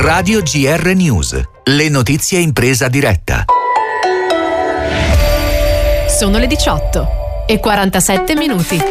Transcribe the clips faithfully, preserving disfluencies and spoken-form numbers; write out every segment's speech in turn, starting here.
Radio G R News. Le notizie in presa diretta. Sono le diciotto e quarantasette minuti.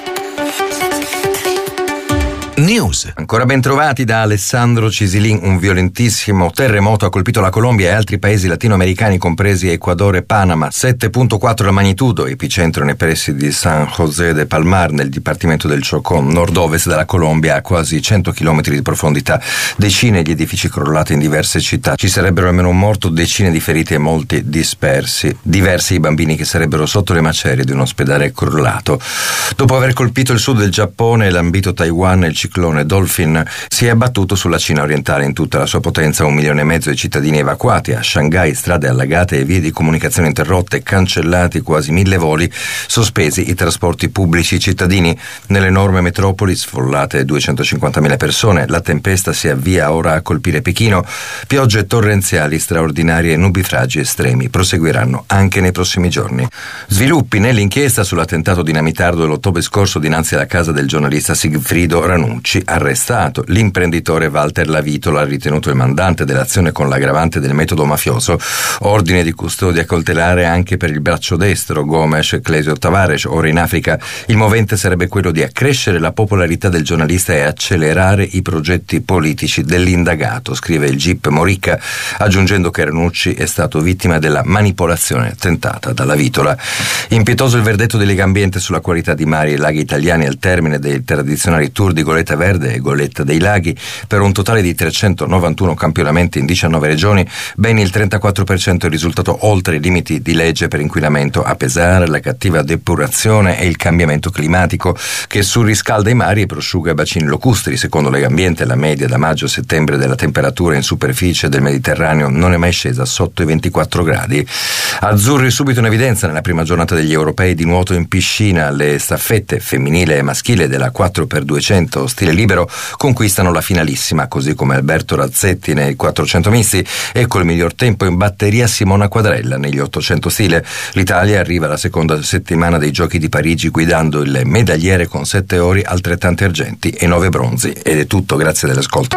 News. Ancora ben trovati da Alessandro Cisilin. Un violentissimo terremoto ha colpito la Colombia e altri paesi latinoamericani, compresi Ecuador e Panama. sette virgola quattro la magnitudo, epicentro nei pressi di San José de Palmar, nel dipartimento del Chocó, nord-ovest della Colombia, a quasi cento chilometri di profondità. Decine di edifici crollati in diverse città. Ci sarebbero almeno un morto, decine di feriti e molti dispersi. Diversi i bambini che sarebbero sotto le macerie di un ospedale crollato. Dopo aver colpito il sud del Giappone e l'ambito Taiwan, il ciclone Dolphin si è abbattuto sulla Cina orientale in tutta la sua potenza. Un milione e mezzo di cittadini evacuati. A Shanghai strade allagate e vie di comunicazione interrotte, cancellati quasi mille voli, sospesi i trasporti pubblici cittadini. Nell'enorme metropoli, sfollate duecentocinquantamila persone, la tempesta si avvia ora a colpire Pechino. Piogge torrenziali straordinarie e nubifragi estremi proseguiranno anche nei prossimi giorni. Sviluppi nell'inchiesta sull'attentato dinamitardo dell'ottobre scorso dinanzi alla casa del giornalista Sigfrido Ranucci. Arrestato l'imprenditore Walter Lavitola, ritenuto il mandante dell'azione con l'aggravante del metodo mafioso. Ordine di custodia cautelare anche per il braccio destro Gomes Clesio Tavares. Ora in Africa il movente sarebbe quello di accrescere la popolarità del giornalista e accelerare i progetti politici dell'indagato, scrive il G I P Morica, aggiungendo che Ranucci è stato vittima della manipolazione tentata da Lavitola. Impietoso il verdetto di Legambiente sulla qualità di mari e laghi italiani al termine dei tradizionali tour di Goletta Verde e Goletta dei Laghi. Per un totale di trecentonovantuno campionamenti in diciannove regioni, ben il trentaquattro per cento è risultato oltre i limiti di legge per inquinamento, a pesare la cattiva depurazione e il cambiamento climatico che surriscalda i mari e prosciuga i bacini lacustri. Secondo Legambiente, la media da maggio a settembre della temperatura in superficie del Mediterraneo non è mai scesa sotto i ventiquattro gradi. Azzurri subito in evidenza nella prima giornata degli europei di nuoto in piscina. Le staffette femminile e maschile della quattro per duecento stile libero conquistano la finalissima, così come Alberto Razzetti nei quattrocento misti e col miglior tempo in batteria Simona Quadrella negli ottocento stile. L'Italia arriva alla seconda settimana dei Giochi di Parigi guidando il medagliere con sette ori, altrettanti argenti e nove bronzi. Ed è tutto, grazie dell'ascolto.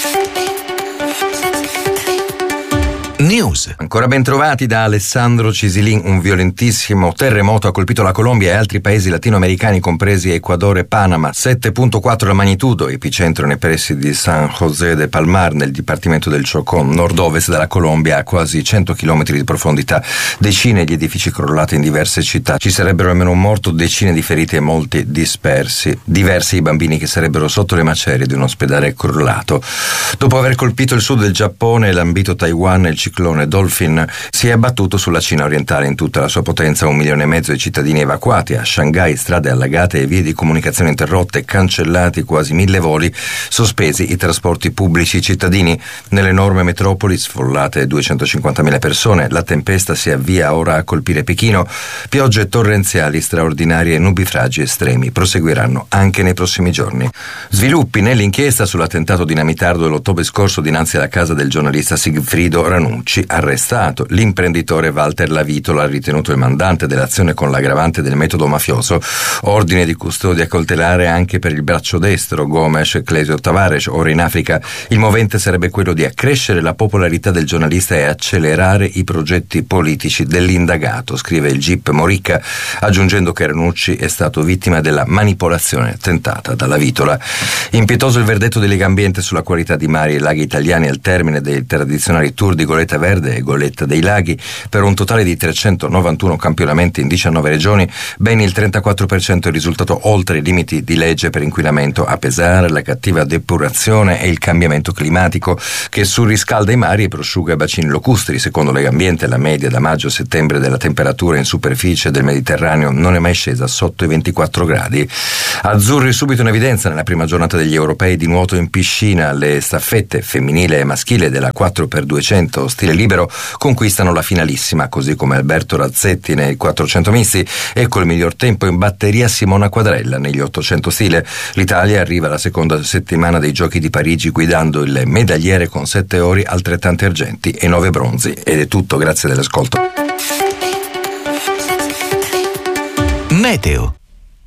News. Ancora ben trovati da Alessandro Cisilin. Un violentissimo terremoto ha colpito la Colombia e altri paesi latinoamericani, compresi Ecuador e Panama. sette virgola quattro la magnitudo, epicentro nei pressi di San José de Palmar, nel dipartimento del Chocó, nord-ovest della Colombia, a quasi cento chilometri di profondità. Decine di edifici crollati in diverse città. Ci sarebbero almeno un morto, decine di feriti e molti dispersi. Diversi i bambini che sarebbero sotto le macerie di un ospedale crollato. Dopo aver colpito il sud del Giappone e l'ambito Taiwan, il ciclone Dolphin si è abbattuto sulla Cina orientale in tutta la sua potenza. Un milione e mezzo di cittadini evacuati. A Shanghai strade allagate e vie di comunicazione interrotte, cancellati quasi mille voli, sospesi i trasporti pubblici cittadini. Nell'enorme metropoli, sfollate duecentocinquantamila persone, la tempesta si avvia ora a colpire Pechino. Piogge torrenziali straordinarie e nubifragi estremi proseguiranno anche nei prossimi giorni. Sviluppi nell'inchiesta sull'attentato dinamitardo dell'ottobre scorso dinanzi alla casa del giornalista Sigfrido Ranucci. Arrestato l'imprenditore Walter Lavitola, ritenuto il mandante dell'azione con l'aggravante del metodo mafioso. Ordine di custodia cautelare anche per il braccio destro Gomes Clesio Tavares. Ora in Africa il movente sarebbe quello di accrescere la popolarità del giornalista e accelerare i progetti politici dell'indagato, scrive il G I P Morica, aggiungendo che Ranucci è stato vittima della manipolazione tentata da Lavitola. Impietoso il verdetto di Legambiente sulla qualità di mari e laghi italiani al termine dei tradizionali tour di Goletta Verde e Goletta dei Laghi. Per un totale di trecentonovantuno campionamenti in diciannove regioni, ben il trentaquattro per cento è risultato oltre i limiti di legge per inquinamento, a pesare la cattiva depurazione e il cambiamento climatico che surriscalda i mari e prosciuga i bacini lacustri. Secondo Legambiente, la media da maggio a settembre della temperatura in superficie del Mediterraneo non è mai scesa sotto i ventiquattro gradi. Azzurri subito in evidenza nella prima giornata degli europei di nuoto in piscina. Le staffette femminile e maschile della quattro per duecento stile libero conquistano la finalissima, così come Alberto Razzetti nei quattrocento misti e col miglior tempo in batteria Simona Quadrella negli ottocento stile. L'Italia arriva alla seconda settimana dei Giochi di Parigi guidando il medagliere con sette ori, altrettanti argenti e nove bronzi. Ed è tutto, grazie dell'ascolto. Meteo.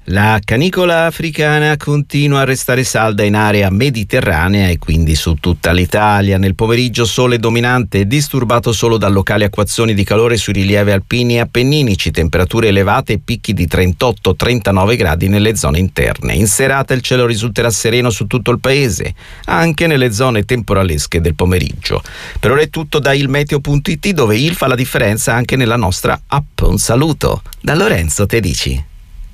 La canicola africana continua a restare salda in area mediterranea e quindi su tutta l'Italia. Nel pomeriggio sole dominante e disturbato solo da locali acquazzoni di calore sui rilievi alpini e appenninici, temperature elevate e picchi di trentotto trentanove gradi nelle zone interne. In serata il cielo risulterà sereno su tutto il paese, anche nelle zone temporalesche del pomeriggio. Per ora è tutto da ilmeteo punto it, dove il fa la differenza anche nella nostra app. Un saluto da Lorenzo Tedici.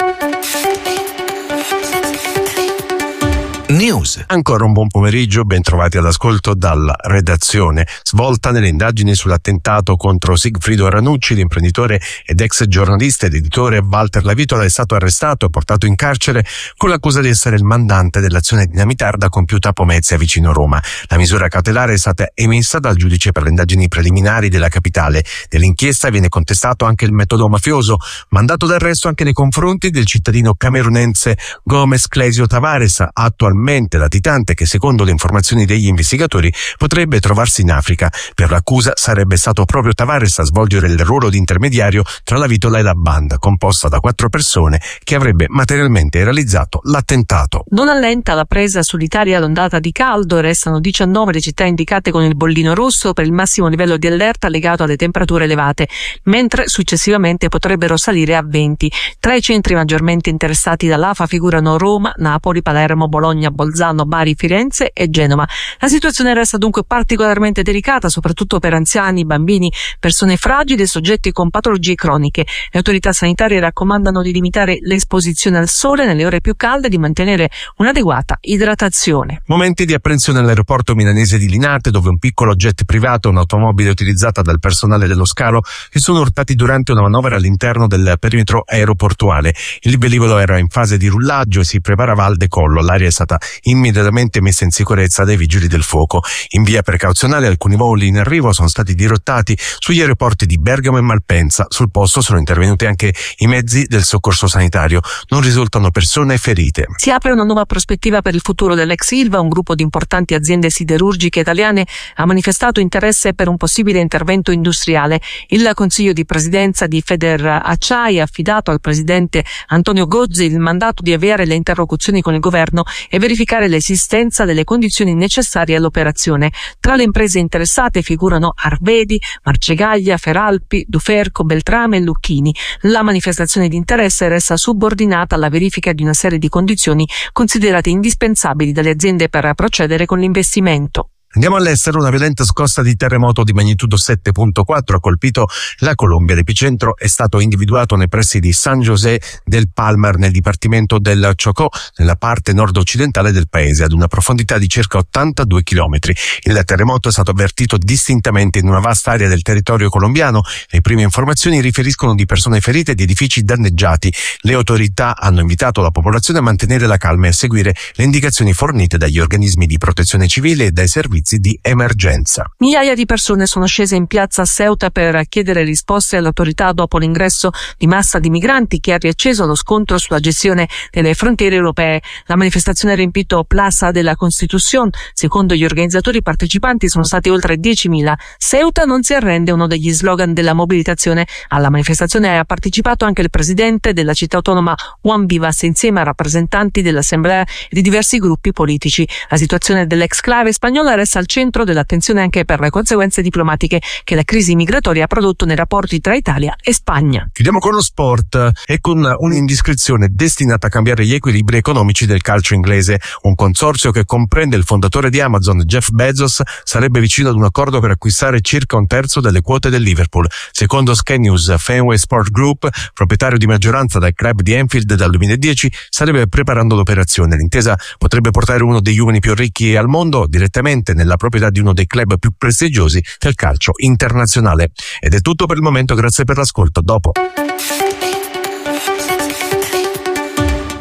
News. Ancora un buon pomeriggio, ben trovati all'ascolto dalla redazione. Svolta nelle indagini sull'attentato contro Sigfrido Ranucci, l'imprenditore ed ex giornalista ed editore Walter Lavitola è stato arrestato e portato in carcere con l'accusa di essere il mandante dell'azione dinamitarda compiuta a Pomezia vicino Roma. La misura cautelare è stata emessa dal giudice per le indagini preliminari della capitale. Dell'inchiesta viene contestato anche il metodo mafioso, mandato d'arresto anche nei confronti del cittadino camerunense Gomes Clesio Tavares, attualmente latitante, che secondo le informazioni degli investigatori potrebbe trovarsi in Africa. Per l'accusa sarebbe stato proprio Tavares a svolgere il ruolo di intermediario tra la Vitola e la banda, composta da quattro persone, che avrebbe materialmente realizzato l'attentato. Non allenta la presa sull'Italia l'ondata di caldo, restano diciannove le città indicate con il bollino rosso per il massimo livello di allerta legato alle temperature elevate, mentre successivamente potrebbero salire a venti. Tra i centri maggiormente interessati dall'A F A figurano Roma, Napoli, Palermo, Bologna, Bolzano, Bari, Firenze e Genova. La situazione resta dunque particolarmente delicata, soprattutto per anziani, bambini, persone fragili e soggetti con patologie croniche. Le autorità sanitarie raccomandano di limitare l'esposizione al sole nelle ore più calde e di mantenere un'adeguata idratazione. Momenti di apprensione all'aeroporto milanese di Linate, dove un piccolo jet privato e un'automobile utilizzata dal personale dello scalo si sono urtati durante una manovra all'interno del perimetro aeroportuale. Il velivolo era in fase di rullaggio e si preparava al decollo. L'aria è stata immediatamente messa in sicurezza dai vigili del fuoco. In via precauzionale alcuni voli in arrivo sono stati dirottati sugli aeroporti di Bergamo e Malpensa. Sul posto sono intervenuti anche i mezzi del soccorso sanitario. Non risultano persone ferite. Si apre una nuova prospettiva per il futuro dell'ex Ilva. Un gruppo di importanti aziende siderurgiche italiane ha manifestato interesse per un possibile intervento industriale. Il Consiglio di Presidenza di Feder Acciai ha affidato al presidente Antonio Gozzi il mandato di avviare le interlocuzioni con il governo e verificare l'esistenza delle condizioni necessarie all'operazione. Tra le imprese interessate figurano Arvedi, Marcegaglia, Feralpi, Duferco, Beltrame e Lucchini. La manifestazione di interesse resta subordinata alla verifica di una serie di condizioni considerate indispensabili dalle aziende per procedere con l'investimento. Andiamo all'estero. Una violenta scossa di terremoto di magnitudo sette virgola quattro ha colpito la Colombia. L'epicentro è stato individuato nei pressi di San José del Palmar, nel dipartimento del Chocó, nella parte nord-occidentale del paese, ad una profondità di circa ottantadue chilometri. Il terremoto è stato avvertito distintamente in una vasta area del territorio colombiano. Le prime informazioni riferiscono di persone ferite e di edifici danneggiati. Le autorità hanno invitato la popolazione a mantenere la calma e a seguire le indicazioni fornite dagli organismi di protezione civile e dai servizi di emergenza. Migliaia di persone sono scese in piazza a Ceuta per chiedere risposte alle autorità dopo l'ingresso di massa di migranti che ha riacceso lo scontro sulla gestione delle frontiere europee. La manifestazione ha riempito Plaza de la Constitución. Secondo gli organizzatori partecipanti sono stati oltre diecimila. Ceuta non si arrende, uno degli slogan della mobilitazione. Alla manifestazione ha partecipato anche il presidente della città autonoma Juan Vivas insieme a rappresentanti dell'assemblea e di diversi gruppi politici. La situazione dell'exclave spagnola resta al centro dell'attenzione anche per le conseguenze diplomatiche che la crisi migratoria ha prodotto nei rapporti tra Italia e Spagna. Chiudiamo con lo sport e con un'indiscrezione destinata a cambiare gli equilibri economici del calcio inglese. Un consorzio che comprende il fondatore di Amazon, Jeff Bezos, sarebbe vicino ad un accordo per acquistare circa un terzo delle quote del Liverpool. Secondo Sky News, Fenway Sport Group, proprietario di maggioranza del club di Anfield dal duemiladieci, starebbe preparando l'operazione. L'intesa potrebbe portare uno degli uomini più ricchi al mondo direttamente nella proprietà di uno dei club più prestigiosi del calcio internazionale. Ed è tutto per il momento, grazie per l'ascolto. Dopo.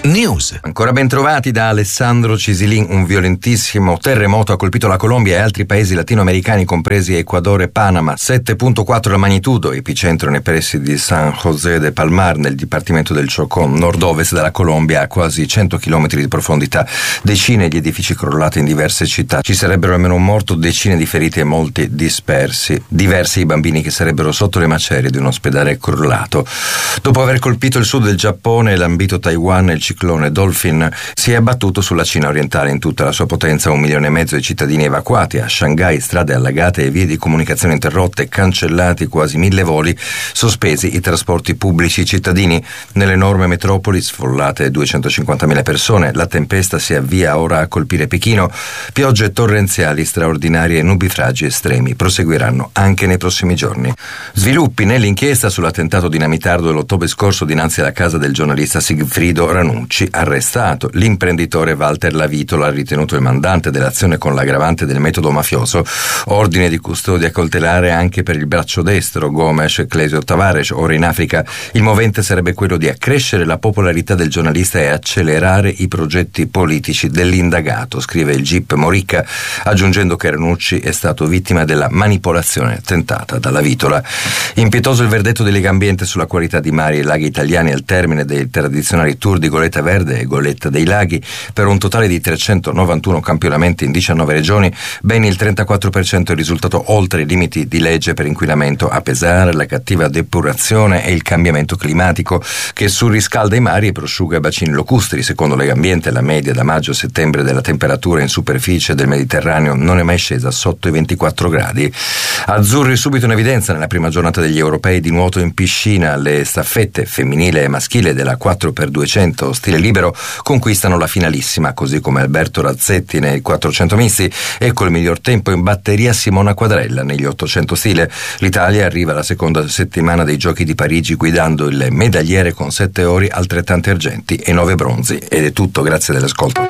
News. Ancora ben trovati da Alessandro Cisilin. Un violentissimo terremoto ha colpito la Colombia e altri paesi latinoamericani, compresi Ecuador e Panama. sette virgola quattro la magnitudo, epicentro nei pressi di San José de Palmar, nel dipartimento del Chocó, nord-ovest della Colombia, a quasi cento chilometri di profondità. Decine di edifici crollati in diverse città. Ci sarebbero almeno un morto, decine di feriti e molti dispersi. Diversi i bambini che sarebbero sotto le macerie di un ospedale crollato. Dopo aver colpito il sud del Giappone e lambito Taiwan, il ciclone Dolphin si è abbattuto sulla Cina orientale in tutta la sua potenza. Un milione e mezzo di cittadini evacuati, a Shanghai strade allagate e vie di comunicazione interrotte, cancellati quasi mille voli, sospesi i trasporti pubblici cittadini. Nell'enorme metropoli, sfollate duecentocinquantamila persone, la tempesta si avvia ora a colpire Pechino. Piogge torrenziali straordinarie e nubifragi estremi proseguiranno anche nei prossimi giorni. Sviluppi nell'inchiesta sull'attentato dinamitardo dell'ottobre scorso dinanzi alla casa del giornalista Sigfrido Ranucci. Arrestato l'imprenditore Walter Lavitola, ritenuto il mandante dell'azione con l'aggravante del metodo mafioso. Ordine di custodia cautelare anche per il braccio destro, Gomes Clesio Tavares. Ora in Africa il movente sarebbe quello di accrescere la popolarità del giornalista e accelerare i progetti politici dell'indagato, scrive il G I P Moricca, aggiungendo che Ranucci è stato vittima della manipolazione tentata da Lavitola. Impietoso il verdetto di Legambiente sulla qualità di mari e laghi italiani al termine dei tradizionali tour di Goletta Verde e Goletta dei Laghi. Per un totale di trecentonovantuno campionamenti in diciannove regioni, ben il trentaquattro per cento è risultato oltre i limiti di legge per inquinamento, a pesare la cattiva depurazione e il cambiamento climatico che surriscalda i mari e prosciuga bacini lacustri. Secondo Legambiente, la media da maggio a settembre della temperatura in superficie del Mediterraneo non è mai scesa sotto i ventiquattro gradi. Azzurri subito in evidenza nella prima giornata degli europei di nuoto in piscina. Le staffette femminile e maschile della quattro per duecento stile libero conquistano la finalissima, così come Alberto Razzetti nei quattrocento misti e col miglior tempo in batteria Simona Quadrella negli ottocento stile. L'Italia arriva alla seconda settimana dei Giochi di Parigi guidando il medagliere con sette ori, altrettanti argenti e nove bronzi. Ed è tutto, grazie dell'ascolto.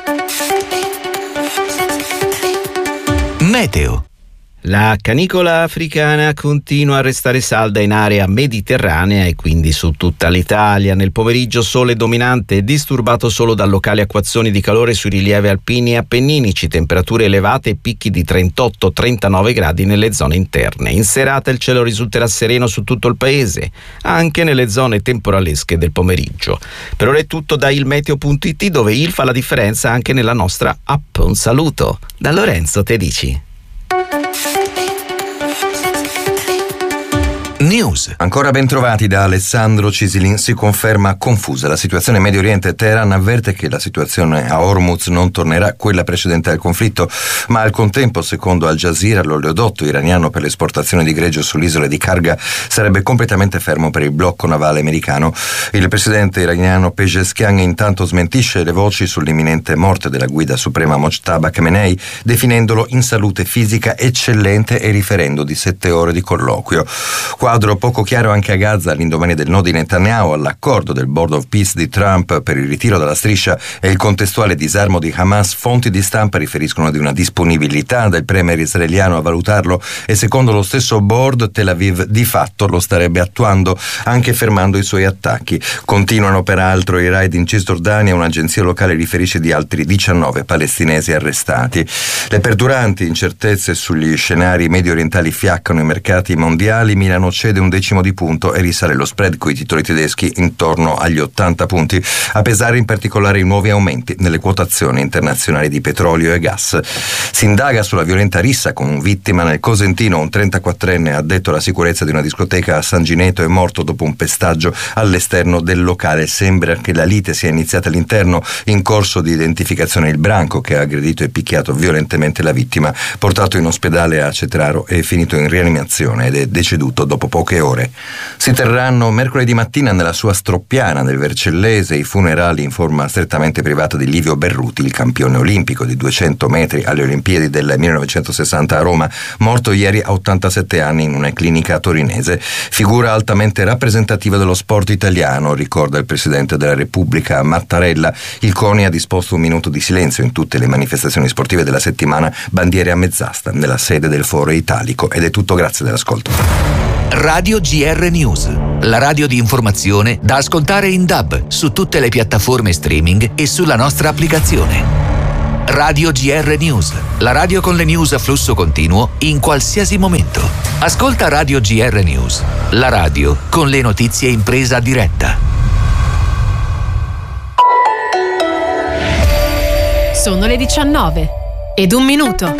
Meteo. La canicola africana continua a restare salda in area mediterranea e quindi su tutta l'Italia. Nel pomeriggio sole dominante e disturbato solo da locali acquazzoni di calore sui rilievi alpini e appenninici, temperature elevate e picchi di trentotto trentanove gradi nelle zone interne. In serata il cielo risulterà sereno su tutto il paese, anche nelle zone temporalesche del pomeriggio. Per ora è tutto da ilmeteo punto it, dove il fa la differenza anche nella nostra app. Un saluto da Lorenzo Tedici. News. Ancora ben trovati da Alessandro Cisilin. Si conferma confusa la situazione in Medio Oriente. Teheran avverte che la situazione a Hormuz non tornerà quella precedente al conflitto, ma al contempo, secondo Al Jazeera, l'oleodotto iraniano per l'esportazione di greggio sull'isola di Karga sarebbe completamente fermo per il blocco navale americano. Il presidente iraniano Pezeshkian intanto smentisce le voci sull'imminente morte della guida suprema Mojtaba Khamenei, definendolo in salute fisica eccellente e riferendo di sette ore di colloquio. Quadro poco chiaro anche a Gaza all'indomani del no di Netanyahu all'accordo del Board of Peace di Trump per il ritiro dalla striscia e il contestuale disarmo di Hamas. Fonti di stampa riferiscono di una disponibilità del premier israeliano a valutarlo e secondo lo stesso board Tel Aviv di fatto lo starebbe attuando, anche fermando i suoi attacchi. Continuano peraltro i raid in Cisgiordania. Un'agenzia locale riferisce di altri diciannove palestinesi arrestati. Le perduranti incertezze sugli scenari medio orientali fiaccano i mercati mondiali. Milano cede un decimo di punto e risale lo spread coi titoli tedeschi intorno agli ottanta punti, a pesare in particolare i nuovi aumenti nelle quotazioni internazionali di petrolio e gas. Si indaga sulla violenta rissa con vittima nel Cosentino. Un trentaquattrenne addetto alla sicurezza di una discoteca a San Gineto è morto dopo un pestaggio all'esterno del locale. Sembra che la lite sia iniziata all'interno. In corso di identificazione il branco che ha aggredito e picchiato violentemente la vittima, portato in ospedale a Cetraro, è finito in rianimazione ed è deceduto dopo poche ore. Si terranno mercoledì mattina nella sua Stroppiana del Vercellese i funerali in forma strettamente privata di Livio Berruti, il campione olimpico di duecento metri alle Olimpiadi del millenovecentosessanta a Roma, morto ieri a ottantasette anni in una clinica torinese. Figura altamente rappresentativa dello sport italiano, ricorda il Presidente della Repubblica Mattarella. Il CONI ha disposto un minuto di silenzio in tutte le manifestazioni sportive della settimana, bandiere a mezz'asta nella sede del Foro Italico. Ed è tutto, grazie dell'ascolto. Radio G R News, la radio di informazione da ascoltare in D A B su tutte le piattaforme streaming e sulla nostra applicazione. Radio G R News, la radio con le news a flusso continuo in qualsiasi momento. Ascolta Radio G R News, la radio con le notizie in presa diretta. Sono le diciannove ed un minuto.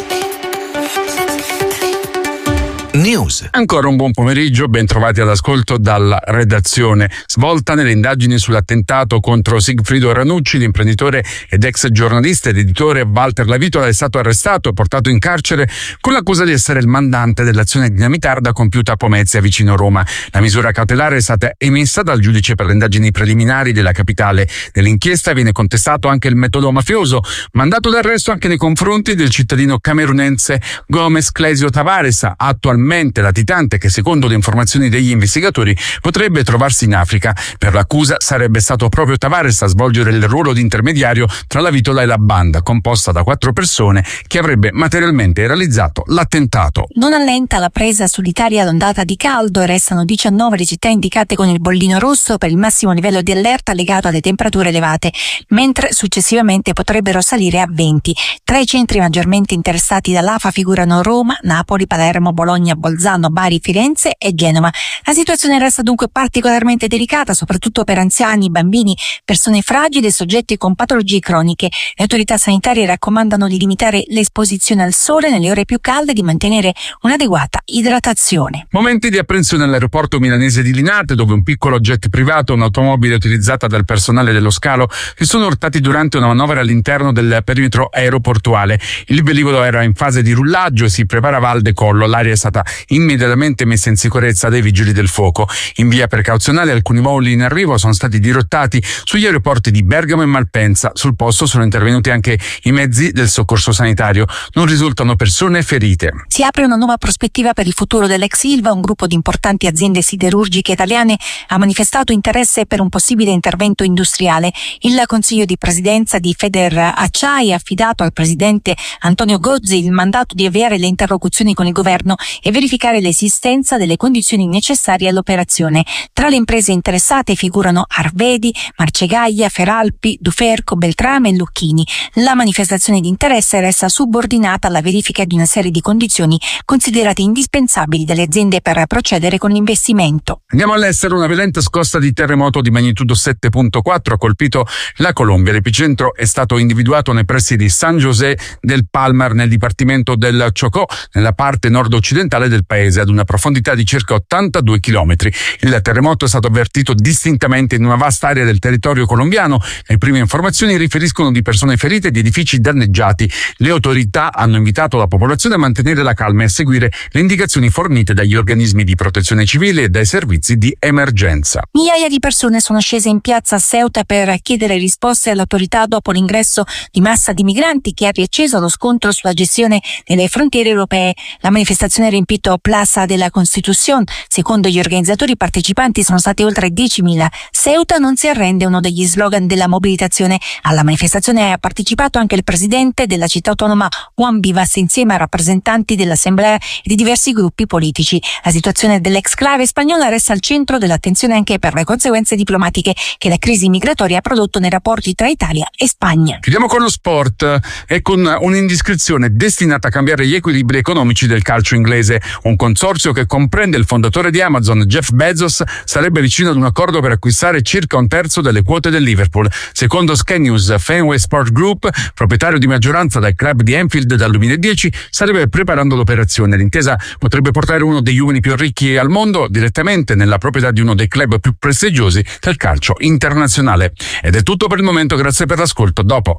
News. Ancora un buon pomeriggio, ben trovati all'ascolto dalla redazione. Svolta nelle indagini sull'attentato contro Sigfrido Ranucci, l'imprenditore ed ex giornalista ed editore Walter Lavitola è stato arrestato e portato in carcere con l'accusa di essere il mandante dell'azione dinamitarda compiuta a Pomezia vicino Roma. La misura cautelare è stata emessa dal giudice per le indagini preliminari della capitale. Nell'inchiesta viene contestato anche il metodo mafioso, mandato d'arresto anche nei confronti del cittadino camerunense Gomes Clesio Tavares, attualmente latitante che secondo le informazioni degli investigatori potrebbe trovarsi in Africa. Per l'accusa sarebbe stato proprio Tavares a svolgere il ruolo di intermediario tra la Vitola e la banda, composta da quattro persone, che avrebbe materialmente realizzato l'attentato. Non allenta la presa sull'Italia l'ondata di caldo e restano diciannove le città indicate con il bollino rosso per il massimo livello di allerta legato alle temperature elevate, mentre successivamente potrebbero salire a venti. Tra i centri maggiormente interessati dall'A F A figurano Roma, Napoli, Palermo, Bologna, Bolzano, Bari, Firenze e Genova. La situazione resta dunque particolarmente delicata, soprattutto per anziani, bambini, persone fragili e soggetti con patologie croniche. Le autorità sanitarie raccomandano di limitare l'esposizione al sole nelle ore più calde e di mantenere un'adeguata idratazione. Momenti di apprensione all'aeroporto milanese di Linate, dove un piccolo jet privato e un'automobile utilizzata dal personale dello scalo si sono urtati durante una manovra all'interno del perimetro aeroportuale. Il velivolo era in fase di rullaggio e si preparava al decollo. L'aria è stata immediatamente messa in sicurezza dai vigili del fuoco. In via precauzionale alcuni voli in arrivo sono stati dirottati sugli aeroporti di Bergamo e Malpensa. Sul posto sono intervenuti anche i mezzi del soccorso sanitario. Non risultano persone ferite. Si apre una nuova prospettiva per il futuro dell'ex Ilva. Un gruppo di importanti aziende siderurgiche italiane ha manifestato interesse per un possibile intervento industriale. Il Consiglio di Presidenza di Feder Acciai ha affidato al presidente Antonio Gozzi il mandato di avviare le interlocuzioni con il governo e verificare l'esistenza delle condizioni necessarie all'operazione. Tra le imprese interessate figurano Arvedi, Marcegaglia, Feralpi, Duferco, Beltrame e Lucchini. La manifestazione di interesse resta subordinata alla verifica di una serie di condizioni considerate indispensabili dalle aziende per procedere con l'investimento. Andiamo all'estero. Una violenta scossa di terremoto di magnitudo sette virgola quattro ha colpito la Colombia. L'epicentro è stato individuato nei pressi di San José del Palmar, nel dipartimento del Chocó, nella parte nord-occidentale del paese, ad una profondità di circa ottantadue chilometri. Il terremoto è stato avvertito distintamente in una vasta area del territorio colombiano. Le prime informazioni riferiscono di persone ferite e di edifici danneggiati. Le autorità hanno invitato la popolazione a mantenere la calma e a seguire le indicazioni fornite dagli organismi di protezione civile e dai servizi di emergenza. Migliaia di persone sono scese in piazza a Ceuta per chiedere risposte all'autorità dopo l'ingresso di massa di migranti che ha riacceso lo scontro sulla gestione delle frontiere europee. La manifestazione ha riempito Plaza de la Constitución. Secondo gli organizzatori, i partecipanti sono stati oltre diecimila. Ceuta non si arrende, uno degli slogan della mobilitazione. Alla manifestazione ha partecipato anche il presidente della città autonoma Juan Vivas insieme a rappresentanti dell'Assemblea e di diversi gruppi politici. La situazione dell'exclave spagnola resta al centro dell'attenzione anche per le conseguenze diplomatiche che la crisi migratoria ha prodotto nei rapporti tra Italia e Spagna. Chiudiamo con lo sport e con un'indiscrezione destinata a cambiare gli equilibri economici del calcio inglese. Un consorzio che comprende il fondatore di Amazon, Jeff Bezos, sarebbe vicino ad un accordo per acquistare circa un terzo delle quote del Liverpool. Secondo Sky News, Fenway Sport Group, proprietario di maggioranza del club di Anfield dal duemiladieci, starebbe preparando l'operazione. L'intesa potrebbe portare uno degli uomini più ricchi al mondo direttamente nella proprietà di uno dei club più prestigiosi del calcio internazionale. Ed è tutto per il momento, grazie per l'ascolto. Dopo.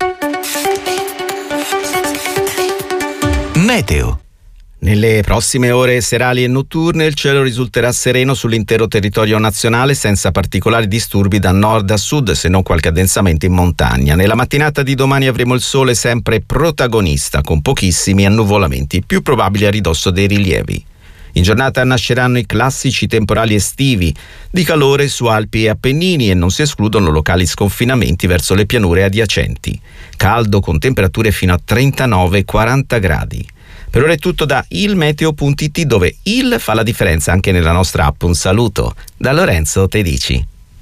Meteo. Nelle prossime ore serali e notturne il cielo risulterà sereno sull'intero territorio nazionale senza particolari disturbi da nord a sud, se non qualche addensamento in montagna. Nella mattinata di domani avremo il sole sempre protagonista, con pochissimi annuvolamenti, più probabili a ridosso dei rilievi. In giornata nasceranno i classici temporali estivi, di calore su Alpi e Appennini, e non si escludono locali sconfinamenti verso le pianure adiacenti. Caldo con temperature fino a trentanove quaranta gradi. Per ora è tutto da ilmeteo punto it, dove il fa la differenza anche nella nostra app. Un saluto da Lorenzo Tedici.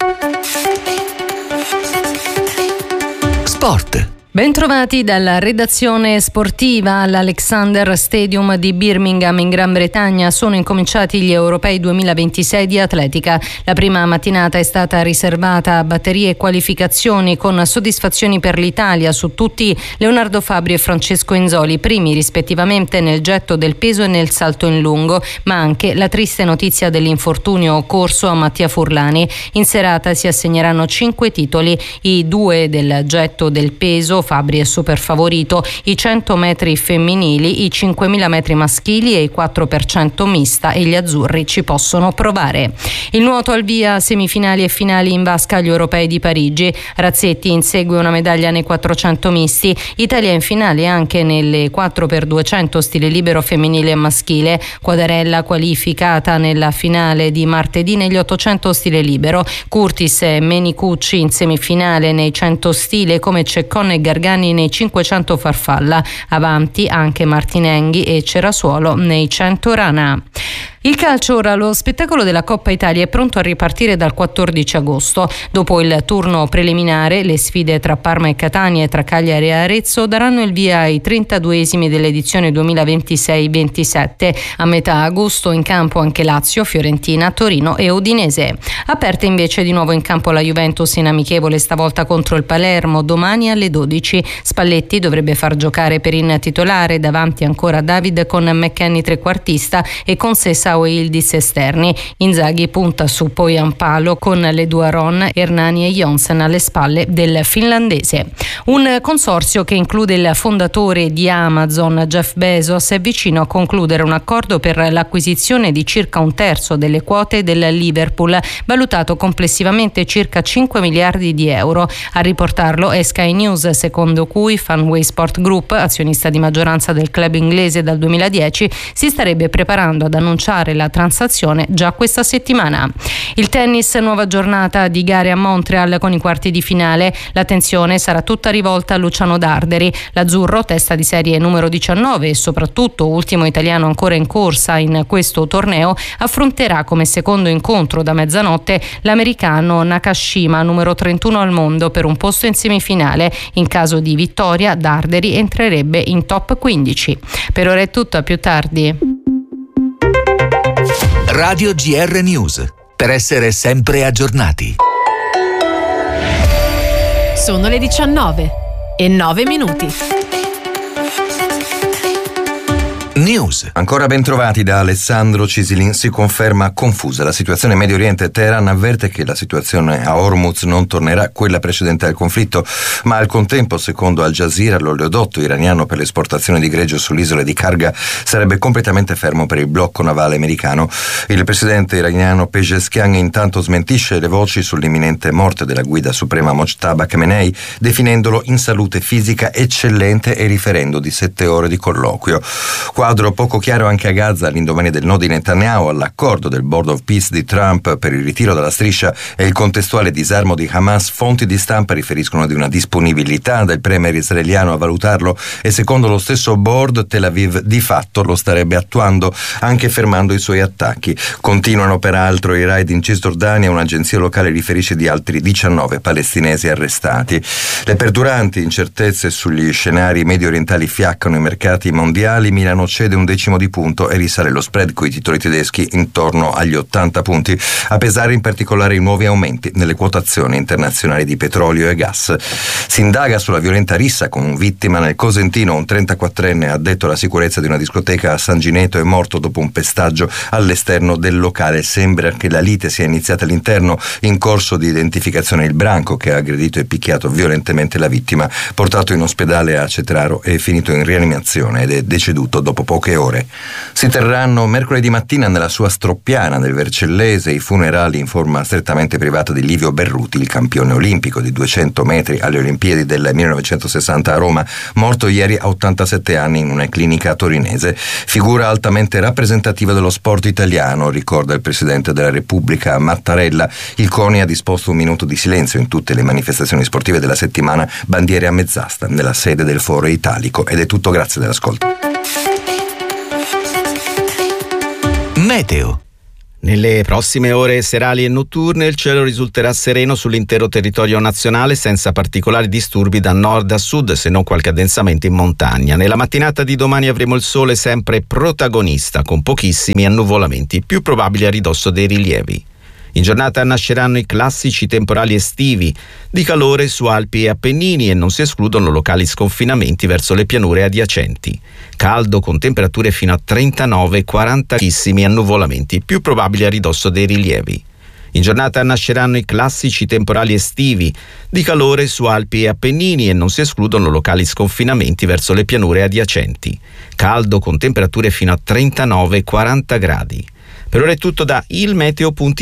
Sport. Bentrovati dalla redazione sportiva. All'Alexander Stadium di Birmingham in Gran Bretagna sono incominciati gli europei duemilaventisei di atletica. La prima mattinata è stata riservata a batterie e qualificazioni, con soddisfazioni per l'Italia su tutti Leonardo Fabri e Francesco Enzoli, primi rispettivamente nel getto del peso e nel salto in lungo, ma anche la triste notizia dell'infortunio occorso a Mattia Furlani. In serata si assegneranno cinque titoli, i due del getto del peso, Fabri è super favorito, i cento metri femminili, i cinquemila metri maschili e i quattro per cento mista, e gli azzurri ci possono provare. Il nuoto al via, semifinali e finali in vasca agli europei di Parigi. Razzetti insegue una medaglia nei quattrocento misti, Italia in finale anche nelle quattro per duecento stile libero femminile e maschile, Quadarella qualificata nella finale di martedì negli ottocento stile libero, Curtis e Menicucci in semifinale nei cento stile, come Ceccone e Gargani nei cinquecento farfalla, avanti anche Martinenghi e Cerasuolo nei cento rana. Il calcio ora, lo spettacolo della Coppa Italia è pronto a ripartire dal quattordici agosto. Dopo il turno preliminare, le sfide tra Parma e Catania e tra Cagliari e Arezzo daranno il via ai trentaduesimi dell'edizione duemilaventisei ventisette. A metà agosto in campo anche Lazio, Fiorentina, Torino e Udinese. Aperte invece di nuovo in campo la Juventus in amichevole, stavolta contro il Palermo, domani alle dodici. Spalletti dovrebbe far giocare Perin titolare, davanti ancora David con McKennie trequartista e con Sessa o Ildis esterni. Inzaghi punta su Poyampalo con le due Aron, Hernani e Jonsen alle spalle del finlandese. Un consorzio che include il fondatore di Amazon, Jeff Bezos, è vicino a concludere un accordo per l'acquisizione di circa un terzo delle quote del Liverpool, valutato complessivamente circa cinque miliardi di euro. A riportarlo è Sky News, secondo cui Fanway Sport Group, azionista di maggioranza del club inglese dal duemiladieci, si starebbe preparando ad annunciare la transazione già questa settimana. Il tennis, nuova giornata di gare a Montreal con i quarti di finale. L'attenzione sarà tutta rivolta a Luciano Darderi. L'azzurro, testa di serie numero diciannove e soprattutto ultimo italiano ancora in corsa in questo torneo, affronterà come secondo incontro da mezzanotte l'americano Nakashima, numero trentuno al mondo, per un posto in semifinale. In caso di vittoria, Darderi entrerebbe in top quindici. Per ora è tutto, a più tardi. Radio G R News, per essere sempre aggiornati. Sono le diciannove e nove minuti. News. Ancora ben trovati da Alessandro Cisilin. Si conferma confusa la situazione in Medio Oriente. Teheran avverte che la situazione a Hormuz non tornerà quella precedente al conflitto, ma al contempo, secondo Al Jazeera, l'oleodotto iraniano per l'esportazione di greggio sull'isola di Karga sarebbe completamente fermo per il blocco navale americano. Il presidente iraniano Pezeshkian intanto smentisce le voci sull'imminente morte della guida suprema Mojtaba Khamenei, definendolo in salute fisica eccellente e riferendo di sette ore di colloquio. Quadro poco chiaro anche a Gaza all'indomani del no di Netanyahu all'accordo del Board of Peace di Trump per il ritiro dalla striscia e il contestuale disarmo di Hamas. Fonti di stampa riferiscono di una disponibilità del premier israeliano a valutarlo e, secondo lo stesso board, Tel Aviv di fatto lo starebbe attuando, anche fermando i suoi attacchi. Continuano peraltro i raid in Cisgiordania. Un'agenzia locale riferisce di altri diciannove palestinesi arrestati. Le perduranti incertezze sugli scenari medio orientali fiaccano i mercati mondiali. Milano cede un decimo di punto e risale lo spread coi titoli tedeschi intorno agli ottanta punti, a pesare in particolare i nuovi aumenti nelle quotazioni internazionali di petrolio e gas. Si indaga sulla violenta rissa con un vittima nel Cosentino. Un trentaquattrenne addetto alla sicurezza di una discoteca a San Gineto è morto dopo un pestaggio all'esterno del locale. Sembra che la lite sia iniziata all'interno. In corso di identificazione il branco che ha aggredito e picchiato violentemente la vittima, portato in ospedale a Cetraro, è finito in rianimazione ed è deceduto dopo poche ore. Si terranno mercoledì mattina nella sua Stroppiana del Vercellese i funerali in forma strettamente privata di Livio Berruti, il campione olimpico di duecento metri alle Olimpiadi del millenovecentosessanta a Roma, morto ieri a ottantasette anni in una clinica torinese. Figura altamente rappresentativa dello sport italiano, ricorda il Presidente della Repubblica Mattarella. Il CONI ha disposto un minuto di silenzio in tutte le manifestazioni sportive della settimana, bandiere a mezz'asta nella sede del Foro Italico. Ed è tutto, grazie dell'ascolto. Meteo. Nelle prossime ore serali e notturne il cielo risulterà sereno sull'intero territorio nazionale senza particolari disturbi da nord a sud, se non qualche addensamento in montagna. Nella mattinata di domani avremo il sole sempre protagonista con pochissimi annuvolamenti, più probabili a ridosso dei rilievi. In giornata nasceranno i classici temporali estivi di calore su Alpi e Appennini e non si escludono locali sconfinamenti verso le pianure adiacenti. Caldo con temperature fino a trentanove quaranta annuvolamenti, più probabili a ridosso dei rilievi. In giornata nasceranno i classici temporali estivi di calore su Alpi e Appennini e non si escludono locali sconfinamenti verso le pianure adiacenti. Caldo con temperature fino a trentanove quaranta gradi. Per ora è tutto da ilmeteo punto it.